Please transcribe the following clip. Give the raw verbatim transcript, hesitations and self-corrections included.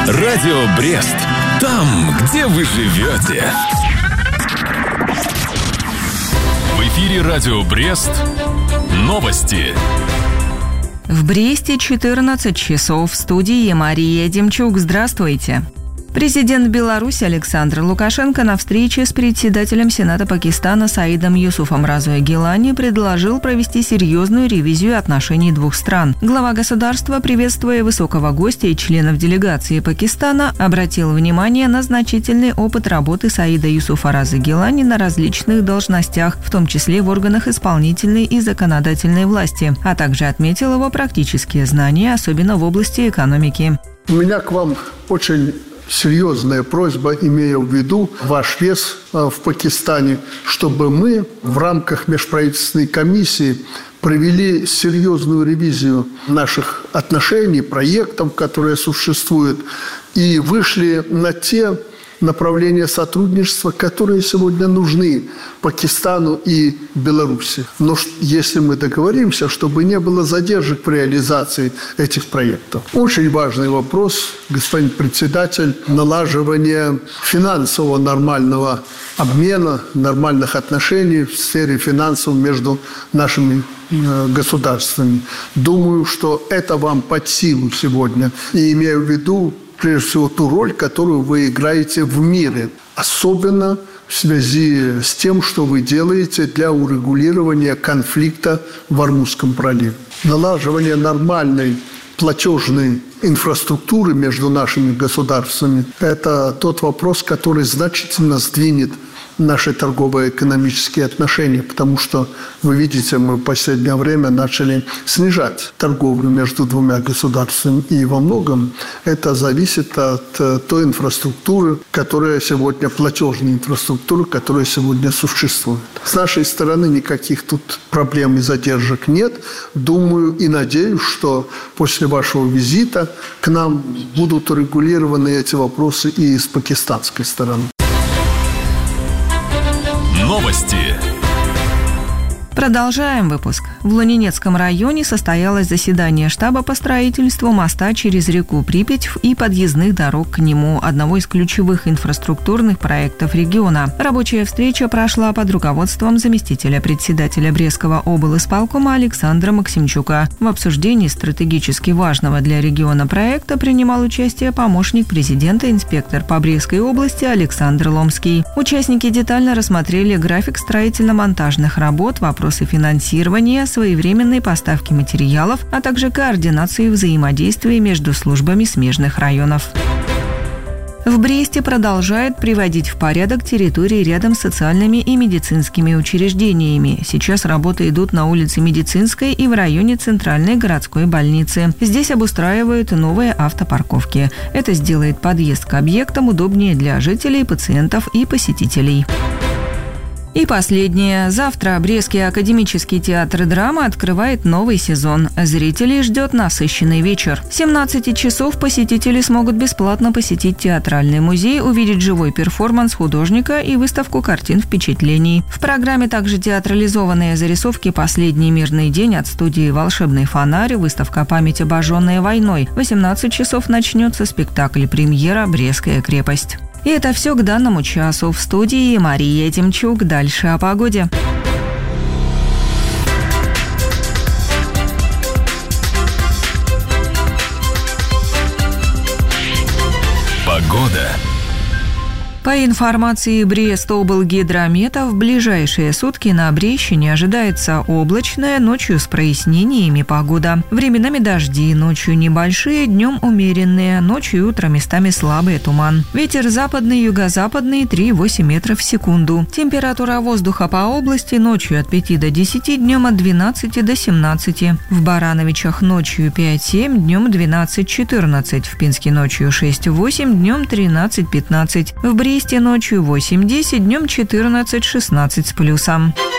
Радио Брест. Там, где вы живете. В эфире Радио Брест. Новости. В Бресте четырнадцать часов. В студии Мария Демчук. Здравствуйте. Президент Беларуси Александр Лукашенко на встрече с председателем Сената Пакистана Саидом Юсуфом Разой Гилани предложил провести серьезную ревизию отношений двух стран. Глава государства, приветствуя высокого гостя и членов делегации Пакистана, обратил внимание на значительный опыт работы Саида Юсуфа Разы Гилани на различных должностях, в том числе в органах исполнительной и законодательной власти, а также отметил его практические знания, особенно в области экономики. У меня к вам очень серьезная просьба, имея в виду ваш вес в Пакистане, чтобы мы в рамках межправительственной комиссии провели серьезную ревизию наших отношений, проектов, которые существуют, и вышли на те направления сотрудничества, которые сегодня нужны Пакистану и Беларуси. Но если мы договоримся, чтобы не было задержек в реализации этих проектов. Очень важный вопрос, господин председатель, налаживание финансового нормального обмена, нормальных отношений в сфере финансов между нашими государствами. Думаю, что это вам под силу сегодня. И имею в виду, прежде всего, ту роль, которую вы играете в мире. Особенно в связи с тем, что вы делаете для урегулирования конфликта в Ормузском проливе. Налаживание нормальной платежной инфраструктуры между нашими государствами – это тот вопрос, который значительно сдвинет наши торгово-экономические отношения, потому что, вы видите, мы в последнее время начали снижать торговлю между двумя государствами, и во многом это зависит от той инфраструктуры, которая сегодня, платежной инфраструктуры, которая сегодня существует. С нашей стороны никаких тут проблем и задержек нет. Думаю и надеюсь, что после вашего визита к нам будут урегулированы эти вопросы и с пакистанской стороны. Новости. Продолжаем выпуск. В Лунинецком районе состоялось заседание штаба по строительству моста через реку Припять и подъездных дорог к нему, одного из ключевых инфраструктурных проектов региона. Рабочая встреча прошла под руководством заместителя председателя Брестского облисполкома Александра Максимчука. В обсуждении стратегически важного для региона проекта принимал участие помощник президента, инспектор по Брестской области Александр Ломский. Участники детально рассмотрели график строительно-монтажных работ, вопросы финансирования, своевременной поставки материалов, а также координации взаимодействия между службами смежных районов. В Бресте продолжает приводить в порядок территории рядом с социальными и медицинскими учреждениями. Сейчас работы идут на улице Медицинской и в районе Центральной городской больницы. Здесь обустраивают новые автопарковки. Это сделает подъезд к объектам удобнее для жителей, пациентов и посетителей. И последнее. Завтра Брестский академический театр драмы открывает новый сезон. Зрителей ждет насыщенный вечер. С семнадцати часов посетители смогут бесплатно посетить театральный музей, увидеть живой перформанс художника и выставку картин впечатлений. В программе также театрализованные зарисовки «Последний мирный день» от студии «Волшебный фонарь», выставка «Память, обожженная войной». В восемнадцать часов начнется спектакль «Премьера. Брестская крепость». И это все к данному часу. В студии Мария Демчук. Дальше о погоде. Погода. По информации Брестоблгидромета, в ближайшие сутки на Брещине ожидается облачная, ночью с прояснениями погода. Временами дожди, ночью небольшие, днем умеренные, ночью и утром местами слабый туман. Ветер западный, юго-западный три-восемь метров в секунду. Температура воздуха по области ночью от пяти до десяти, днем от двенадцати до семнадцати. В Барановичах ночью пять-семь, днем двенадцать-четырнадцать. В Пинске ночью шесть-восемь, днем тринадцать-пятнадцать. В Бресте ночью восемь-десять, днем четырнадцать-шестнадцать с плюсом.